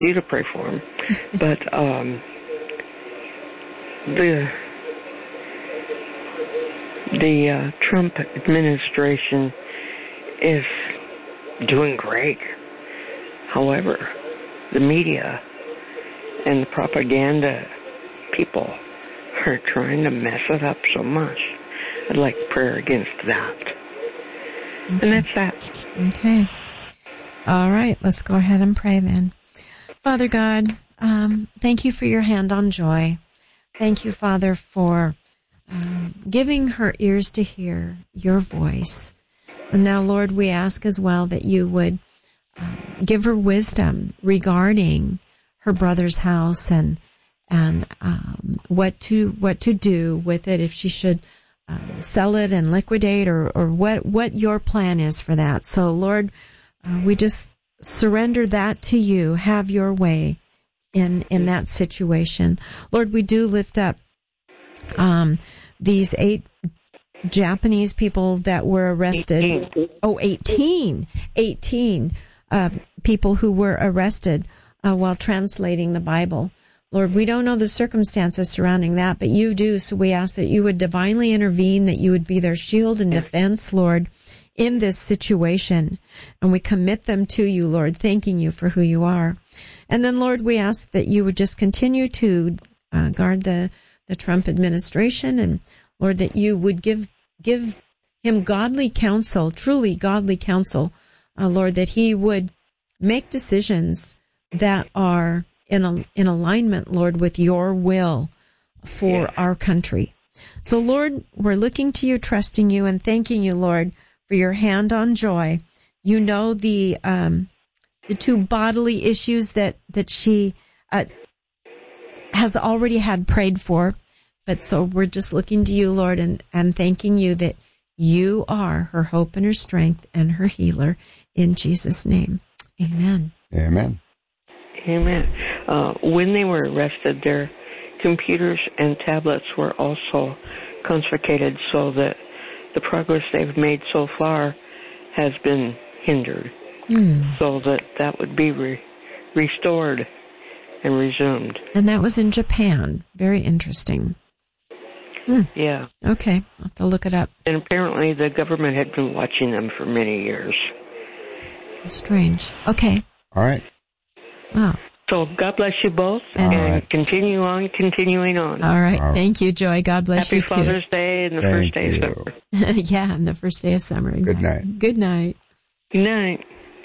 you to pray for him. But the Trump administration is doing great. However, the media and the propaganda people are trying to mess it up so much. I'd like prayer against that. Okay. And that's that. Okay. All right. Let's go ahead and pray then. Father God, thank you for your hand on Joy. Thank you, Father, for giving her ears to hear your voice. And now, Lord, we ask as well that you would give her wisdom regarding her brother's house and what to do with it, if she should sell it and liquidate, or what your plan is for that. So, Lord, we just surrender that to you. Have your way in that situation. Lord, we do lift up these 8 Japanese people that were arrested. 18 people who were arrested while translating the Bible. Lord, we don't know the circumstances surrounding that, but you do. So we ask that you would divinely intervene, that you would be their shield and defense, Lord, in this situation. And we commit them to you, Lord, thanking you for who you are. And then, Lord, we ask that you would just continue to guard the Trump administration, and Lord, that you would give him godly counsel, truly godly counsel, Lord, that he would make decisions that are in alignment, Lord, with your will for our country. So, Lord, we're looking to you, trusting you, and thanking you, Lord, for your hand on Joy. You know the 2 bodily issues that she has already had prayed for. But so we're just looking to you, Lord, and thanking you that you are her hope and her strength and her healer, in Jesus' name. Amen. Amen. Amen. When they were arrested, their computers and tablets were also confiscated, so that the progress they've made so far has been hindered. So that would be restored and resumed. And that was in Japan. Very interesting. Yeah. Okay. I'll have to look it up. And apparently the government had been watching them for many years. Strange. Okay. All right. Wow. So God bless you both, and continuing on. All right. Thank you, Joy. God bless you too. Happy Father's Day and the first day of summer. Yeah, and the first day of summer. Exactly. Good night. Good night. Good night.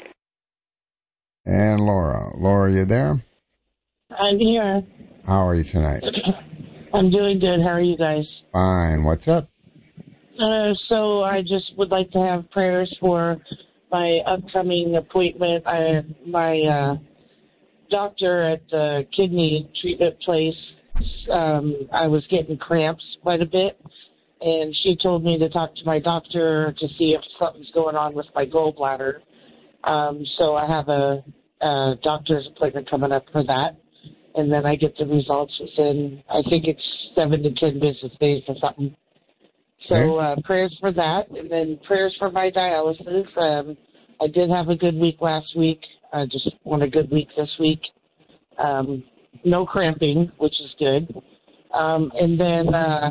And Laura. Laura, you there? I'm here. How are you tonight? I'm doing good. How are you guys? Fine. What's up? So I just would like to have prayers for my upcoming appointment. My doctor at the kidney treatment place, I was getting cramps quite a bit, and she told me to talk to my doctor to see if something's going on with my gallbladder. So I have a doctor's appointment coming up for that. And then I get the results within, I think it's 7 to 10 business days or something. So prayers for that, and then prayers for my dialysis. I did have a good week last week. I just want a good week this week. No cramping, which is good. And then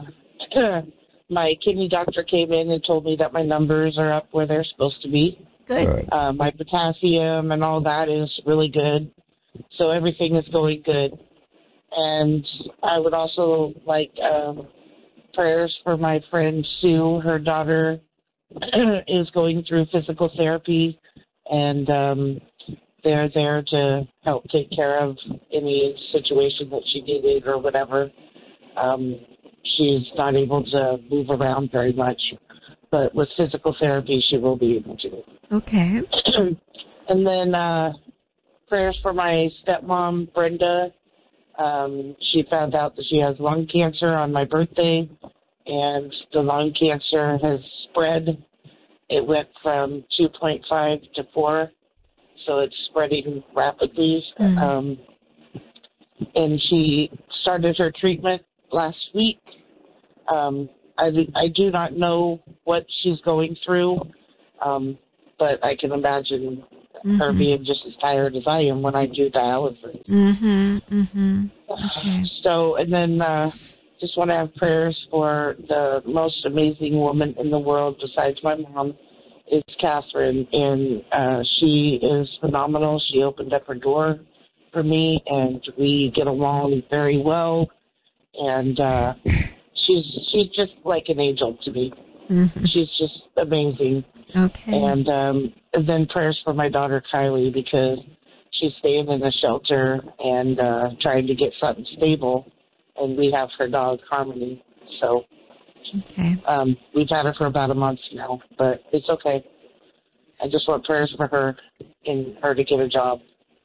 my kidney doctor came in and told me that my numbers are up where they're supposed to be. Good. My potassium and all that is really good. So everything is going good. And I would also like prayers for my friend Sue. Her daughter is going through physical therapy, and they're there to help take care of any situation that she needed or whatever. She's not able to move around very much, but with physical therapy, she will be able to. Okay. And then prayers for my stepmom, Brenda. She found out that she has lung cancer on my birthday, and the lung cancer has spread. It went from 2.5 to 4, so it's spreading rapidly. And she started her treatment last week. I do not know what she's going through, but I can imagine her being just as tired as I am when I do dialysis. Okay. So, and then just want to have prayers for the most amazing woman in the world besides my mom, is Catherine, and she is phenomenal. She opened up her door for me, and we get along very well, and she's just like an angel to me. She's just amazing. Okay. And then prayers for my daughter Kylie, because she's staying in a shelter and trying to get something stable, and we have her dog Harmony. So Okay. we've had her for about a month now, but it's okay. I just want prayers for her and her to get a job.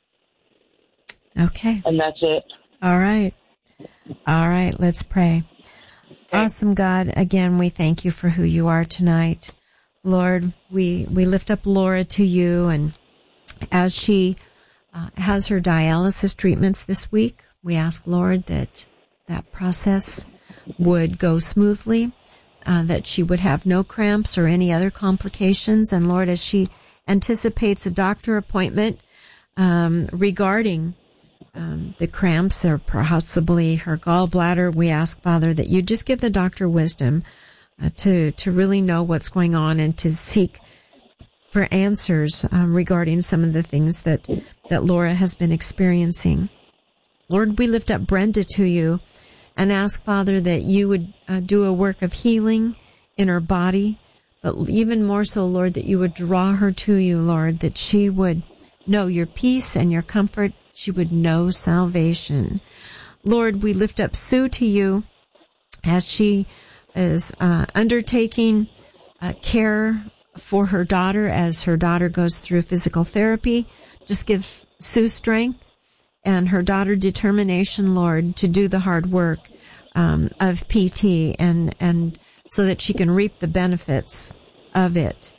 Okay. And that's it. All right. All right. Let's pray. Awesome God, again, we thank you for who you are tonight. Lord, we lift up Laura to you, and as she has her dialysis treatments this week, we ask, Lord, that process would go smoothly, that she would have no cramps or any other complications. And Lord, as she anticipates a doctor appointment regarding the cramps or possibly her gallbladder, we ask, Father, that you just give the doctor wisdom to really know what's going on and to seek for answers regarding some of the things that Laura has been experiencing. Lord, we lift up Brenda to you and ask, Father, that you would do a work of healing in her body, but even more so, Lord, that you would draw her to you, Lord, that she would know your peace and your comfort. She would know salvation. Lord, we lift up Sue to you as she is undertaking care for her daughter as her daughter goes through physical therapy. Just give Sue strength and her daughter determination, Lord, to do the hard work of PT and so that she can reap the benefits of it.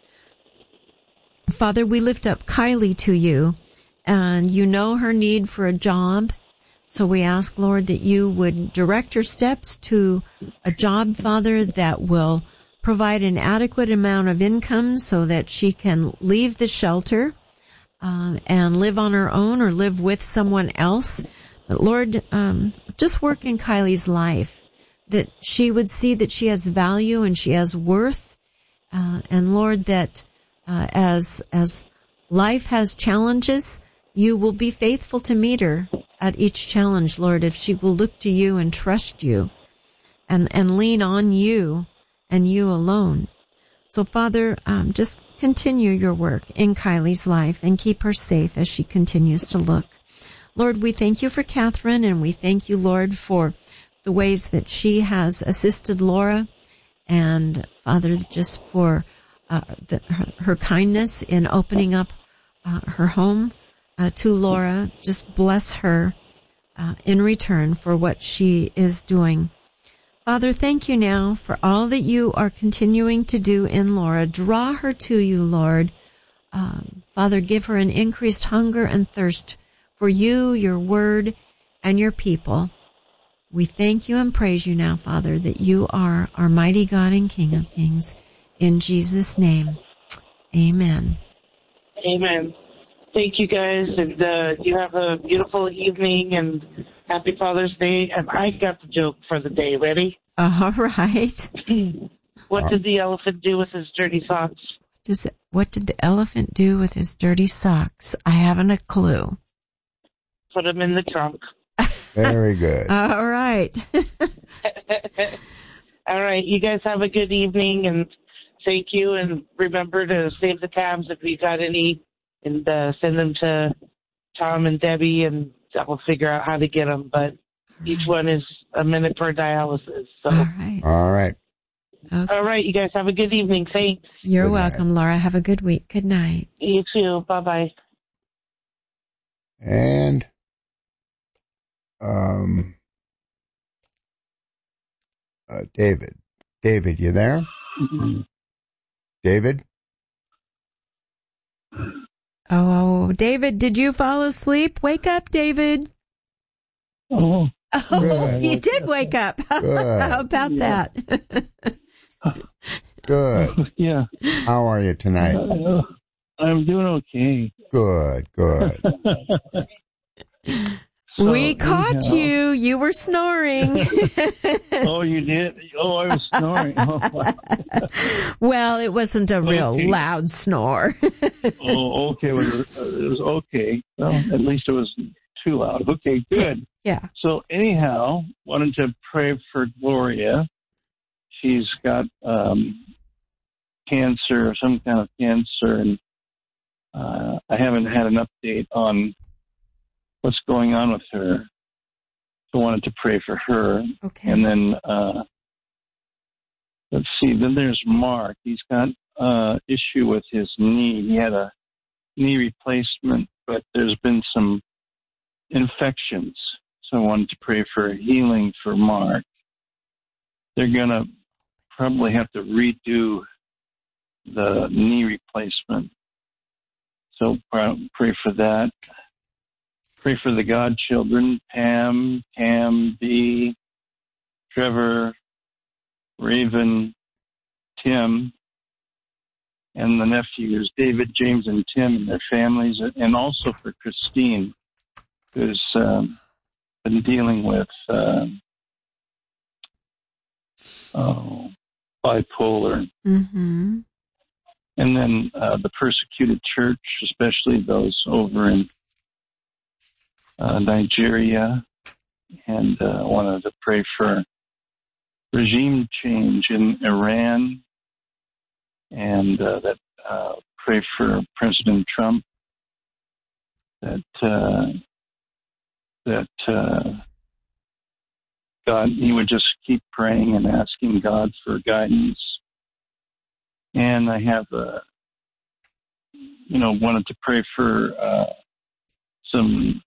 Father, we lift up Kylie to you, and you know her need for a job. So we ask, Lord, that you would direct her steps to a job, Father, that will provide an adequate amount of income so that she can leave the shelter and live on her own or live with someone else. But Lord, just work in Kylie's life, that she would see that she has value and she has worth. And Lord, that as life has challenges, you will be faithful to meet her at each challenge, Lord, if she will look to you and trust you and lean on you and you alone. So, Father, just continue your work in Kylie's life and keep her safe as she continues to look. Lord, we thank you for Catherine, and we thank you, Lord, for the ways that she has assisted Laura, and Father, just for her kindness in opening up her home to Laura. Just bless her in return for what she is doing. Father, thank you now for all that you are continuing to do in Laura. Draw her to you, Lord. Father, give her an increased hunger and thirst for you, your word, and your people. We thank you and praise you now, Father, that you are our mighty God and King of Kings. In Jesus' name, amen. Amen. Thank you, guys, and you have a beautiful evening, and happy Father's Day. And I got the joke for the day. Ready? All right. What did the elephant do with his dirty socks? What did the elephant do with his dirty socks? I haven't a clue. Put them in the trunk. Very good. All right. All right. You guys have a good evening, and thank you. And remember to save the tabs if you got any, and send them to Tom and Debbie, and I'll figure out how to get them. But each one is a minute per dialysis. So. All right. All right. Okay. All right. You guys have a good evening. Thanks. You're Good welcome, night. Laura. Have a good week. Good night. You too. Bye-bye. And David. David, you there? David? Oh, David, did you fall asleep? Wake up, David. Oh, Oh, you did wake up. Good. How about that? Good. yeah. How are you tonight? I'm doing okay. Good. So, we caught anyhow- you. You were snoring. Oh, you did? Oh, I was snoring. Oh, Well, it wasn't a real Okay. loud snore. oh, okay. It was okay. Well, at least it wasn't too loud. Okay, good. Yeah. So anyhow, wanted to pray for Gloria. She's got cancer, some kind of cancer, and I haven't had an update on what's going on with her. So I wanted to pray for her. Okay. And then, let's see, then there's Mark. He's got issue with his knee. He had a knee replacement, but there's been some infections. So I wanted to pray for healing for Mark. They're going to probably have to redo the knee replacement. So pray for that. Pray for the godchildren, Pam, Cam, B, Trevor, Raven, Tim, and the nephews, David, James, and Tim, and their families, and also for Christine, who's been dealing with bipolar. Mm-hmm. And then the persecuted church, especially those over in Nigeria. And I wanted to pray for regime change in Iran, and pray for President Trump, that God, he would just keep praying and asking God for guidance. And I have wanted to pray for some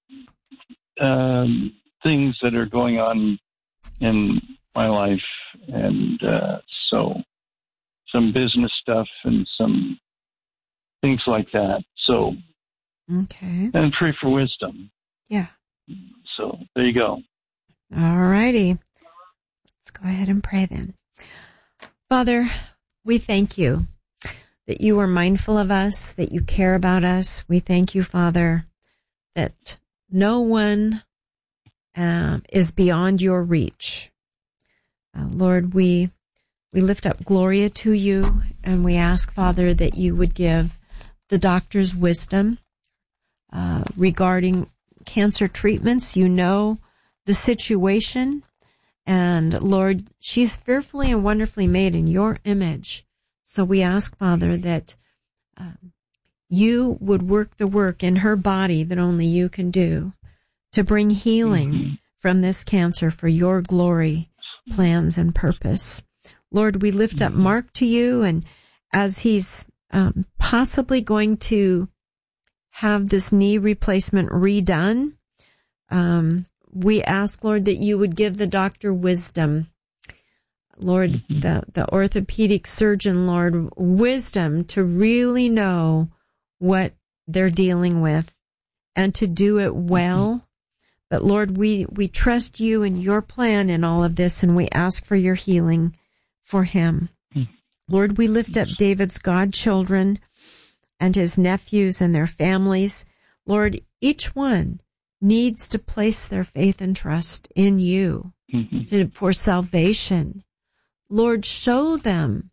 things that are going on in my life, and so some business stuff and some things like that. So, Okay. and pray for wisdom. Yeah. So there you go. All righty. Let's go ahead and pray then. Father, we thank you that you are mindful of us, that you care about us. We thank you, Father, that no one is beyond your reach. Lord, we lift up Gloria to you, and we ask, Father, that you would give the doctors wisdom regarding cancer treatments. You know the situation, and Lord, she's fearfully and wonderfully made in your image. So we ask, Father, that you would work the work in her body that only you can do to bring healing from this cancer for your glory, plans, and purpose. Lord, we lift up Mark to you, and as he's possibly going to have this knee replacement redone, we ask, Lord, that you would give the doctor wisdom. Lord, the orthopedic surgeon, Lord, wisdom to really know what they're dealing with and to do it well. But Lord, we trust you and your plan in all of this, and we ask for your healing for him. Lord, we lift up David's godchildren and his nephews and their families. Lord, each one needs to place their faith and trust in you for salvation. Lord, show them,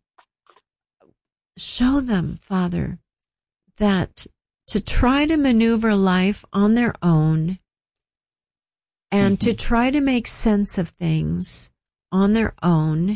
Father, that to try to maneuver life on their own and to try to make sense of things on their own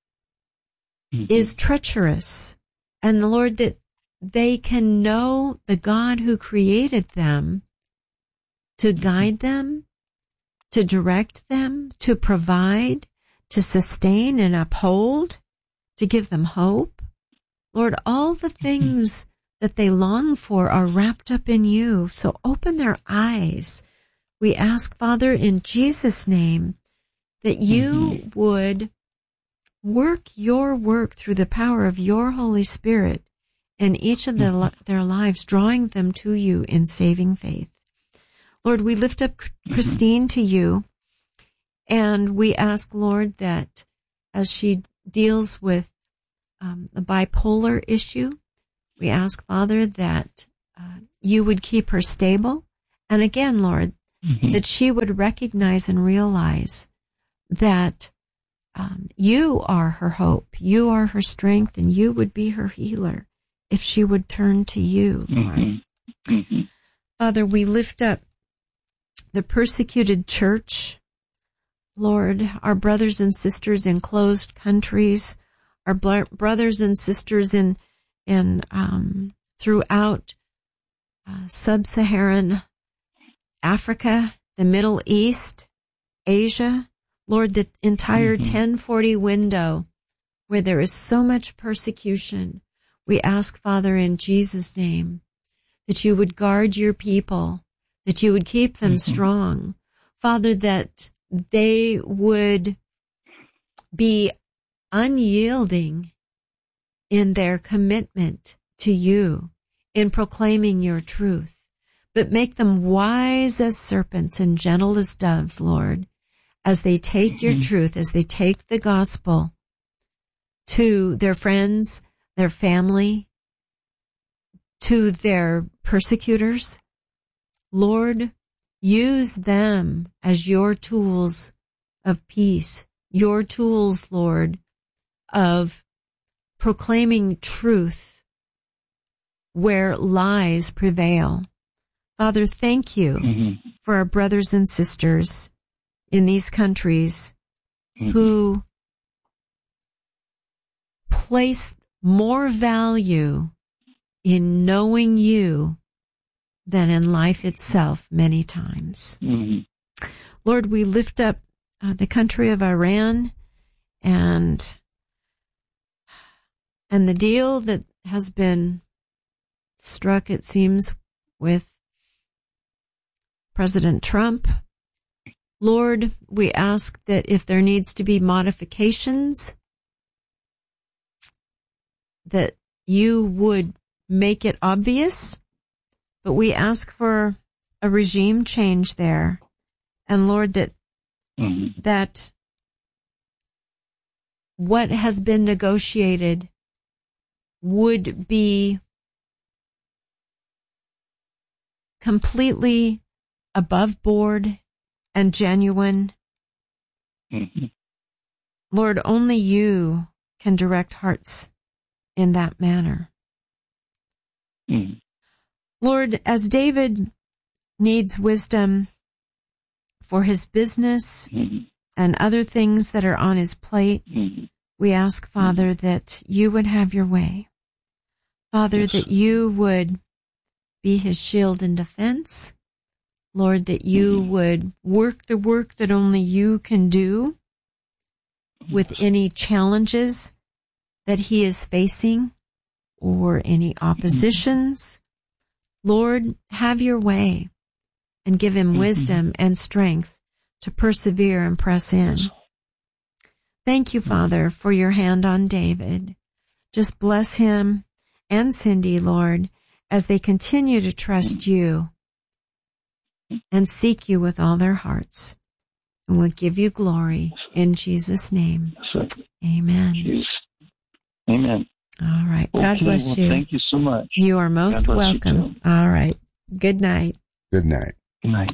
is treacherous. And Lord, that they can know the God who created them to guide them, to direct them, to provide, to sustain and uphold, to give them hope. Lord, all the things that they long for are wrapped up in you. So open their eyes. We ask, Father, in Jesus' name, that you would work your work through the power of your Holy Spirit in each of their lives, drawing them to you in saving faith. Lord, we lift up Christine to you, and we ask, Lord, that as she deals with the bipolar issue, We ask, Father, that you would keep her stable. And again, Lord, that she would recognize and realize that you are her hope, you are her strength, and you would be her healer if she would turn to you, Lord. Father, we lift up the persecuted church, Lord, our brothers and sisters in closed countries, our brothers and sisters in throughout sub-Saharan Africa, the Middle East, Asia, Lord, the entire 1040 window where there is so much persecution. We ask, Father, in Jesus' name, that you would guard your people, that you would keep them strong. Father, that they would be unyielding in their commitment to you, in proclaiming your truth, but make them wise as serpents and gentle as doves, Lord, as they take your truth, as they take the gospel to their friends, their family, to their persecutors. Lord, use them as your tools of peace, your tools, Lord, of proclaiming truth where lies prevail. Father, thank you for our brothers and sisters in these countries who place more value in knowing you than in life itself many times. Lord, we lift up the country of Iran and the deal that has been struck, it seems, with President Trump. Lord, we ask that if there needs to be modifications, that you would make it obvious, but we ask for a regime change there. And Lord, that what has been negotiated would be completely above board and genuine. Lord, only you can direct hearts in that manner. Lord, as David needs wisdom for his business and other things that are on his plate, we ask, Father, that you would have your way. Father, that you would be his shield and defense. Lord, that you would work the work that only you can do with any challenges that he is facing or any oppositions. Lord, have your way and give him wisdom and strength to persevere and press in. Thank you, Father, for your hand on David. Just bless him and Cindy, Lord, as they continue to trust you and seek you with all their hearts. And we'll give you glory in Jesus' name. Amen. Amen. All right. God bless you. Thank you so much. You are most welcome. All right. Good night. Good night. Good night.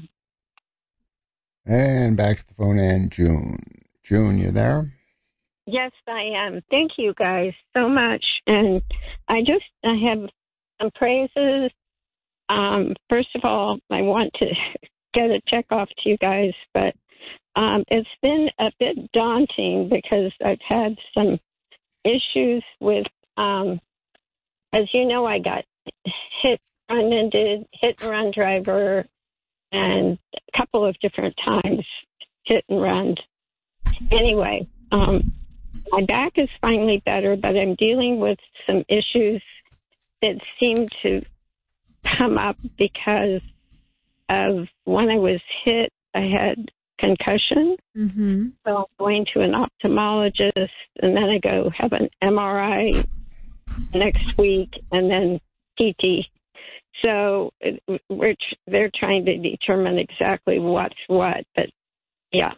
And back to the phone and June. June, you there? Yes, I am. Thank you guys so much. And I have some praises. First of all, I want to get a check off to you guys, but it's been a bit daunting because I've had some issues with, as you know, I got hit and run driver, and a couple of different times hit and run. Anyway, my back is finally better, but I'm dealing with some issues that seem to come up because of when I was hit, I had concussion. So I'm going to an ophthalmologist, and then I go have an MRI next week, and then PT. So they're trying to determine exactly what's what. But yeah,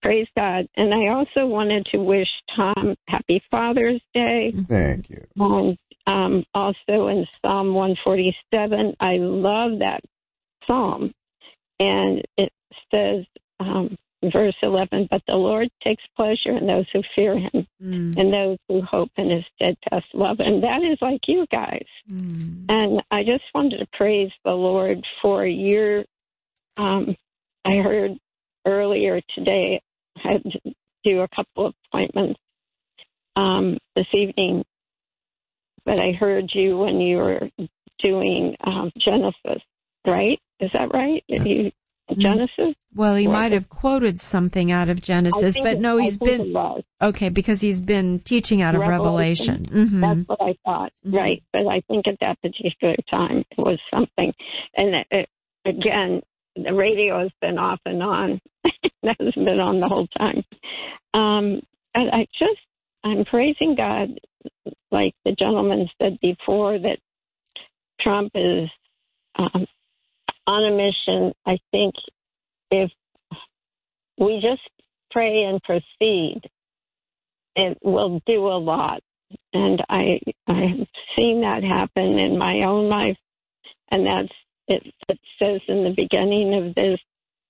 praise God. And I also wanted to wish Tom happy Father's Day. Thank you. And also in Psalm 147, I love that psalm. And it says, verse 11, but the Lord takes pleasure in those who fear him and those who hope in his steadfast love. And that is like you guys. And I just wanted to praise the Lord for your, I heard earlier today, I had to do a couple of appointments this evening, but I heard you when you were doing Genesis, right? Is that right? Genesis? Well, he might have quoted something out of Genesis, but no, he's been, okay, because he's been teaching out of Revelation. Mm-hmm. That's what I thought, right. But I think at that particular time it was something. And again, the radio has been off and on. It hasn't been on the whole time. And I'm praising God, like the gentleman said before, that Trump is on a mission. I think if we just pray and proceed, it will do a lot. And I have seen that happen in my own life. And that's it says in the beginning of this,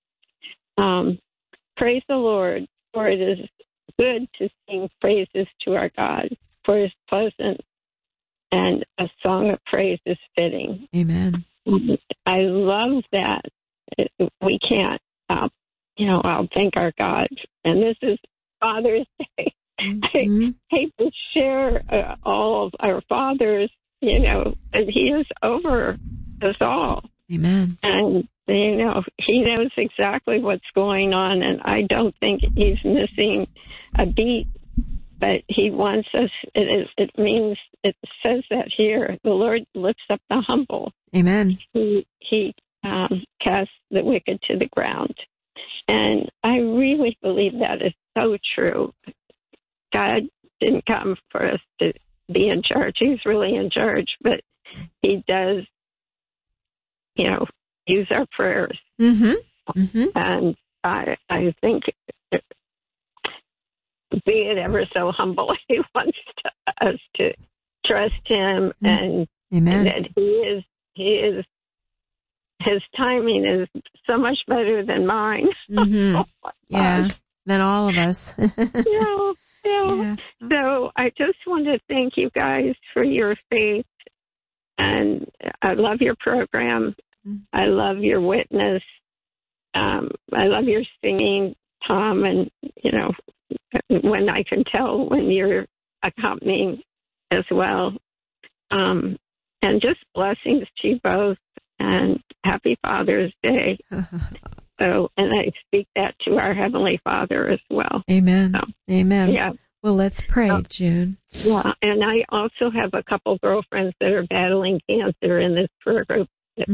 praise the Lord, for it is good to sing praises to our God, for it is pleasant, and a song of praise is fitting. Amen. I love that. We can't, I'll thank our God. And this is Father's Day. I hate to share all of our fathers, and he is over us all. Amen. And, he knows exactly what's going on, and I don't think he's missing a beat. But he wants us, it means, it says that here, the Lord lifts up the humble. Amen. He casts the wicked to the ground. And I really believe that is so true. God didn't come for us to be in charge. He's really in charge, but he does, use our prayers. Mm-hmm. Mm-hmm. And I think, be it ever so humble, he wants us to trust him, and that he is, his timing is so much better than mine. Mm-hmm. Yeah, than all of us. Yeah. So I just want to thank you guys for your faith, and I love your program. I love your witness. I love your singing, Tom, and, when I can tell when you're accompanying as well. And just blessings to you both, and happy Father's Day. And I speak that to our Heavenly Father as well. Amen. So, Amen. Yeah. Well, let's pray, June. Yeah, and I also have a couple girlfriends that are battling cancer in this prayer group that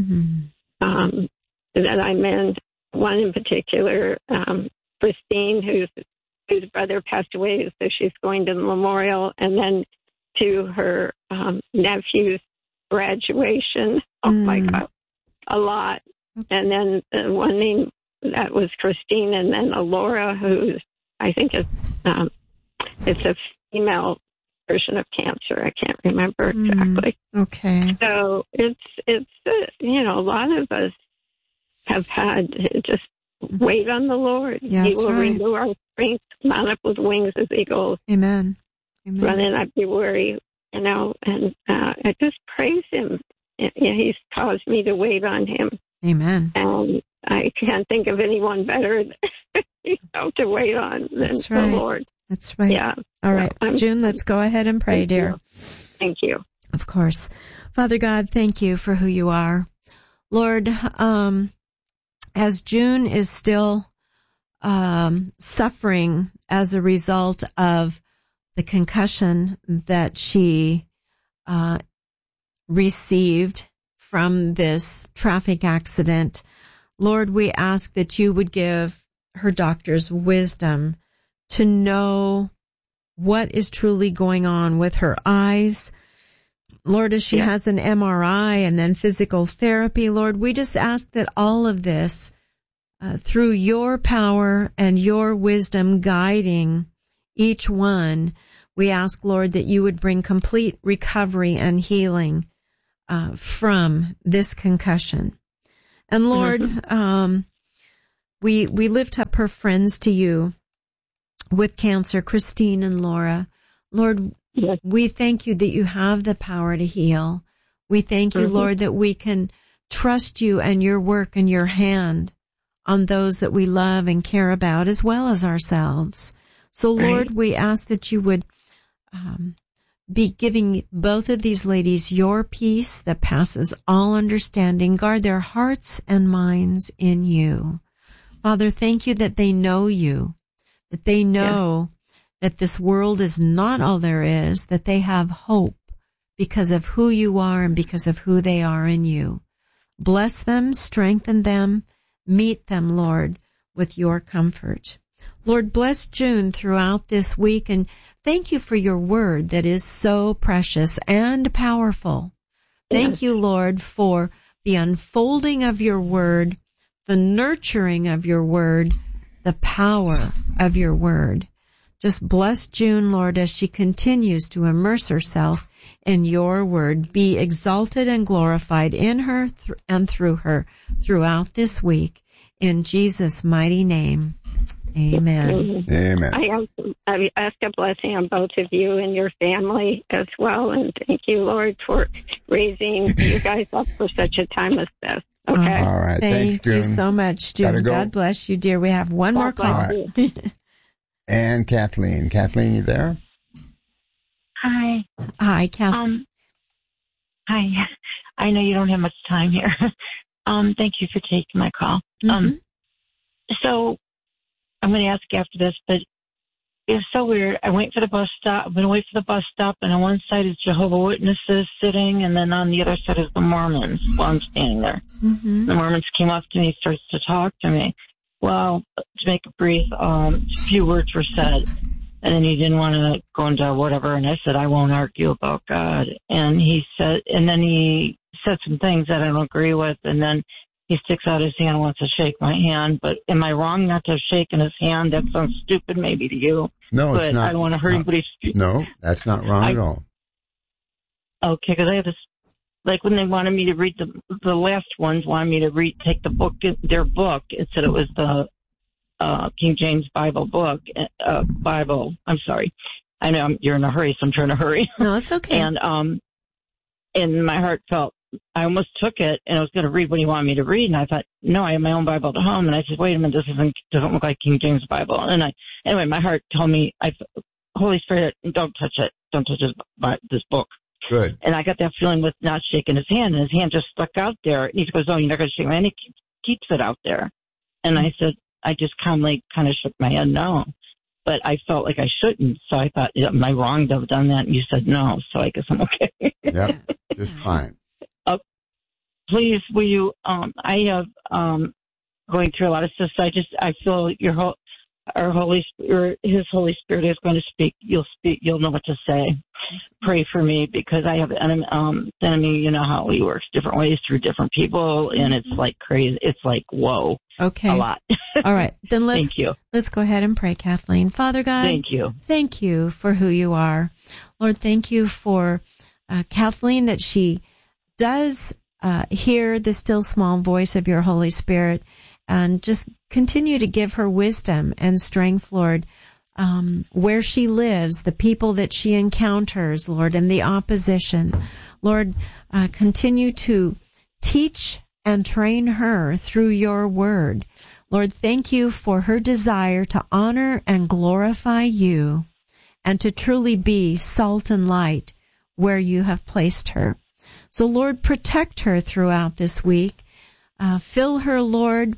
I'm in. One in particular, Christine, whose brother passed away, so she's going to the memorial, and then to her nephew's graduation. Oh, my God, a lot. And then one name, that was Christine, and then Laura, who's, I think it's a female version of cancer. I can't remember exactly. Okay. So it's a lot of us have had to just wait on the Lord. Yeah, he will right. renew our strength, mount up with wings as eagles. Amen. Amen. Run and not be weary, and I just praise him. He's caused me to wait on him. Amen. And I can't think of anyone better to wait on than the Lord. That's right. Yeah. All right. June, let's go ahead and pray, dear. Thank you. Of course. Father God, thank you for who you are. Lord, as June is still suffering as a result of the concussion that she received from this traffic accident, Lord, we ask that you would give her doctors wisdom to know what is truly going on with her eyes. Lord, as she has an MRI and then physical therapy, Lord, we just ask that all of this through your power and your wisdom guiding each one, we ask, Lord, that you would bring complete recovery and healing from this concussion. And Lord, we lift up her friends to you with cancer, Christine and Laura. Lord, yes, we thank you that you have the power to heal. We thank you, Lord, that we can trust you and your work and your hand on those that we love and care about, as well as ourselves. So, Lord, we ask that you would be giving both of these ladies your peace that passes all understanding. Guard their hearts and minds in you. Father, thank you that they know you, that they know that this world is not all there is, that they have hope because of who you are and because of who they are in you. Bless them, strengthen them, meet them, Lord, with your comfort. Lord, bless June throughout this week, and thank you for your word that is so precious and powerful. Thank you, Lord, for the unfolding of your word, the nurturing of your word, the power of your word. Just bless June, Lord, as she continues to immerse herself in your word. Be exalted and glorified in her and through her throughout this week. In Jesus' mighty name, amen. Amen. I ask a blessing on both of you and your family as well. And thank you, Lord, for raising you guys up for such a time as this. Okay. All right. Thank you so much, June. Go. God bless you, dear. We have one more call. Right. And Kathleen. Kathleen, you there? Hi. Hi, Kathleen. Hi. I know you don't have much time here. Thank you for taking my call. So I'm going to ask you after this, but it's so weird. I wait for the bus stop. I'm going to wait for the bus stop, and on one side is Jehovah's Witnesses sitting, and then on the other side is the Mormons while I'm standing there. The Mormons came up to me, starts to talk to me. Well, to make it brief, a few words were said, and then he didn't want to go into whatever, and I said, I won't argue about God. And then he said some things that I don't agree with, and then he sticks out his hand and wants to shake my hand. But am I wrong not to have shaken his hand? That sounds stupid maybe to you. No, it's not. I don't want to hurt anybody's... No, that's not wrong at all. Okay, because I have this... Like when they wanted me to read the last ones, wanted me to take the book, their book. It said it was the King James Bible book. I'm sorry. I know you're in a hurry, so I'm trying to hurry. No, it's okay. And my heart felt, I almost took it and I was going to read what he wanted me to read. And I thought, no, I have my own Bible at home. And I said, wait a minute, this doesn't look like King James Bible. And anyway, my heart told me, Holy Spirit, don't touch it. Don't touch this book. Good. And I got that feeling with not shaking his hand, and his hand just stuck out there. And he goes, oh, you're not going to shake my hand? He keeps it out there. And I said, I just kind of shook my head, no. But I felt like I shouldn't. So I thought, am I wrong to have done that? And you said no. So I guess I'm okay. Yep, just fine. Please, will you, I have, going through a lot of stuff. So I feel our Holy Spirit, His Holy Spirit is going to speak. You'll know what to say. Pray for me because I have an enemy. You know how he works different ways through different people, and it's like crazy. It's like, whoa. Okay. A lot. All right. Then let's go ahead and pray, Kathleen. Father God, thank you. Thank you for who you are. Lord, thank you for Kathleen, that she does hear the still small voice of your Holy Spirit, and just continue to give her wisdom and strength, Lord, where she lives, the people that she encounters, Lord, and the opposition. Lord, continue to teach and train her through your word. Lord, thank you for her desire to honor and glorify you and to truly be salt and light where you have placed her. So, Lord, protect her throughout this week. Fill her, Lord,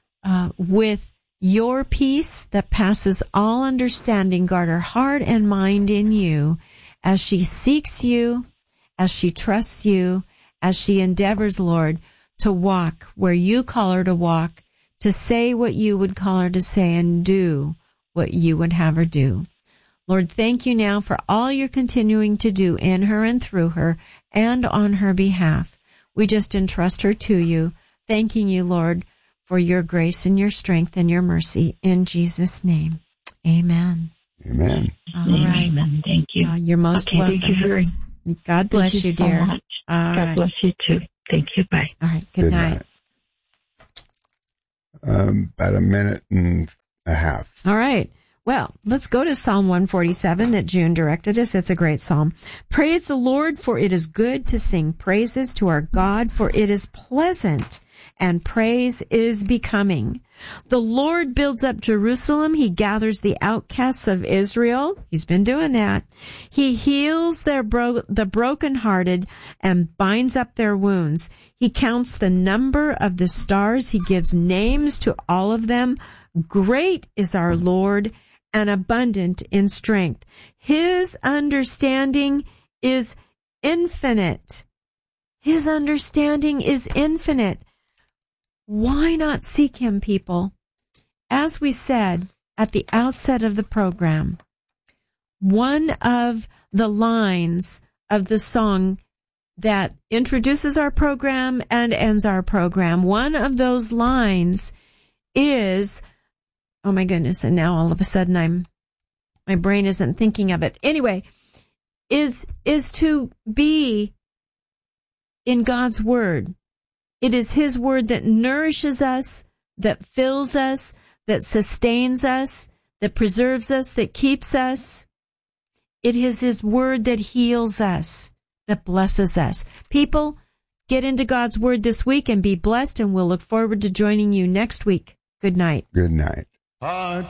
with your peace that passes all understanding. Guard her heart and mind in you as she seeks you, as she trusts you, as she endeavors, Lord, to walk where you call her to walk, to say what you would call her to say, and do what you would have her do. Lord, thank you now for all you're continuing to do in her and through her and on her behalf. We just entrust her to you, thanking you, Lord, for your grace and your strength and your mercy. In Jesus' name, amen. Amen. All right. Amen. Thank you. You're most welcome. Thank you very God bless you, dear. So much. All God right. bless you too. Thank you. Bye. All right. Good night. About a minute and a half. All right. Well, let's go to Psalm 147 that June directed us. It's a great psalm. Praise the Lord, for it is good to sing praises to our God, for it is pleasant, and praise is becoming. The Lord builds up Jerusalem. He gathers the outcasts of Israel. He's been doing that. He heals the brokenhearted and binds up their wounds. He counts the number of the stars. He gives names to all of them. Great is our Lord and abundant in strength. His understanding is infinite. His understanding is infinite. Why not seek him, people? As we said at the outset of the program, one of the lines of the song that introduces our program and ends our program, one of those lines is, oh my goodness, and now all of a sudden my brain isn't thinking of it. Anyway, is to be in God's word. It is his word that nourishes us, that fills us, that sustains us, that preserves us, that keeps us. It is his word that heals us, that blesses us. People, get into God's word this week and be blessed, and we'll look forward to joining you next week. Good night. Good night.